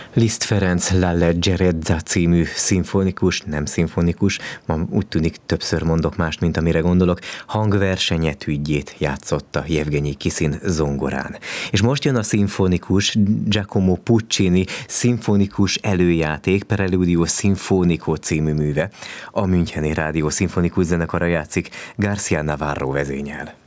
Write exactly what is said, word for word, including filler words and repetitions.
Liszt Ferenc La Leggerezza című szimfonikus, nem szimfonikus, ma úgy tűnik többször mondok mást, mint amire gondolok, hangverseny etüdjét játszotta Jevgenyi Kisin zongorán. És most jön a szimfonikus, Giacomo Puccini szimfonikus előjáték, Preludio Sinfonico című műve. A Müncheni Rádió szimfonikus zenekara játszik, García Navarro vezényel.